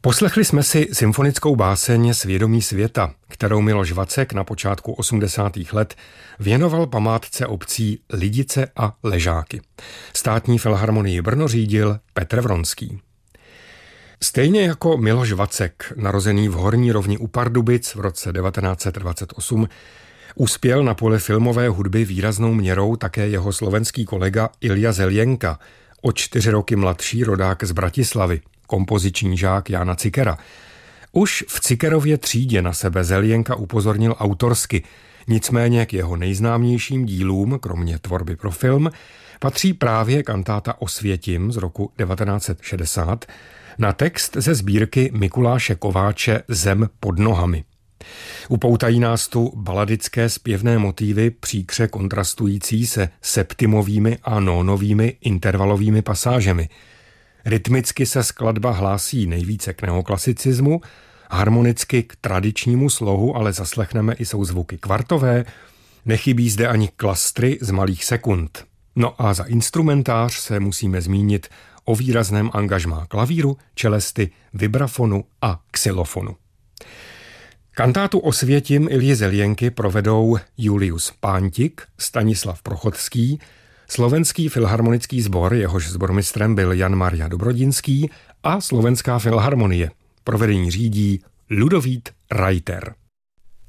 Poslechli jsme si symfonickou báseň Svědomí světa, kterou Miloš Vacek na počátku 80. let věnoval památce obcí Lidice a Ležáky. Státní filharmonii Brno řídil Petr Vronský. Stejně jako Miloš Vacek, narozený v Horní Rovni u Pardubic v roce 1928, uspěl na poli filmové hudby výraznou měrou také jeho slovenský kolega Ilja Zeljenka, o 4 roky mladší rodák z Bratislavy, kompoziční žák Jána Cikera. Už v Cikerově třídě na sebe Zeljenka upozornil autorsky, nicméně k jeho nejznámějším dílům, kromě tvorby pro film, patří právě kantáta Osvětim z roku 1960 na text ze sbírky Mikuláše Kováče Zem pod nohami. Upoutají nás tu baladické zpěvné motívy příkře kontrastující se septimovými a nónovými intervalovými pasážemi. Rytmicky se skladba hlásí nejvíce k neoklasicismu, harmonicky k tradičnímu slohu, ale zaslechneme i souzvuky kvartové, nechybí zde ani klastry z malých sekund. No a za instrumentář se musíme zmínit o výrazném angažmá klavíru, čelesty, vibrafonu a xylofonu. Kantátu Osvětim Ilji Zeljenky provedou Julius Pántik, Stanislav Prochodský, Slovenský filharmonický sbor, jehož sbormistrem byl Jan Maria Dobrodinský, a Slovenská filharmonie. Provedení řídí Ludovít Reiter.